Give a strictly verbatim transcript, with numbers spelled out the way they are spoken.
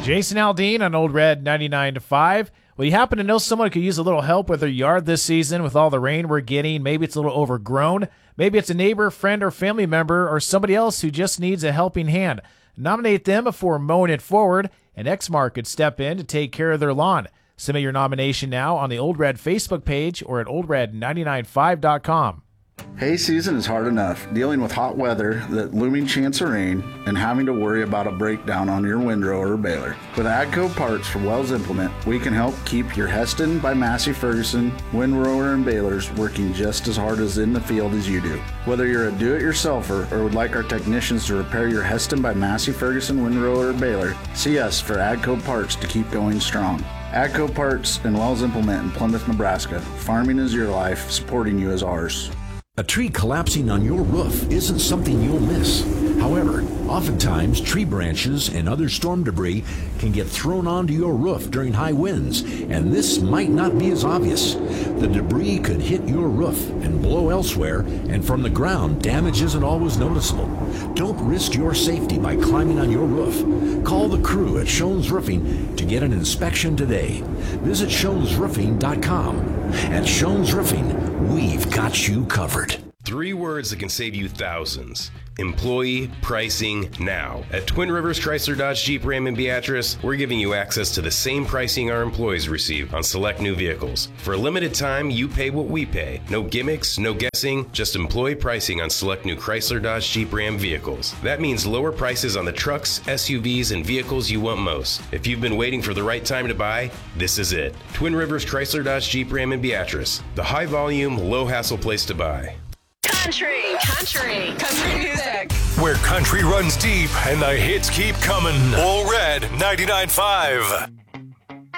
Jason Aldean on Old Red ninety-nine to five. Well, you happen to know someone who could use a little help with their yard this season with all the rain we're getting? Maybe it's a little overgrown. Maybe it's a neighbor, friend, or family member, or somebody else who just needs a helping hand. Nominate them before mowing it forward, and Exmark could step in to take care of their lawn. Submit your nomination now on the Old Red Facebook page or at old red nine nine five dot com. Hay season is hard enough, dealing with hot weather, the looming chance of rain, and having to worry about a breakdown on your windrow or baler. With AGCO parts from Wells Implement, we can help keep your Heston by Massey Ferguson windrower and balers working just as hard as in the field as you do. Whether you're a do-it-yourselfer or would like our technicians to repair your Heston by Massey Ferguson windrower or baler, see us for AGCO parts to keep going strong. AGCO Parts and Wells Implement in Plymouth, Nebraska. Farming is your life, supporting you is ours. A tree collapsing on your roof isn't something you'll miss. However, oftentimes tree branches and other storm debris can get thrown onto your roof during high winds, and this might not be as obvious. The debris could hit your roof and blow elsewhere, and from the ground, damage isn't always noticeable. Don't risk your safety by climbing on your roof. Call the crew at Schoen's Roofing to get an inspection today. Visit schoens roofing dot com. At Schoen's Roofing, we've got you covered. Three words that can save you thousands. Employee pricing now. At Twin Rivers Chrysler Dodge Jeep Ram and Beatrice, we're giving you access to the same pricing our employees receive on select new vehicles. For a limited time, you pay what we pay. No gimmicks, no guessing, just employee pricing on select new Chrysler Dodge Jeep Ram vehicles. That means lower prices on the trucks, S U Vs, and vehicles you want most. If you've been waiting for the right time to buy, this is it. Twin Rivers Chrysler Dodge Jeep Ram and Beatrice. The high volume, low hassle place to buy. Country, country, country music. Where country runs deep and the hits keep coming. All Red ninety-nine point five.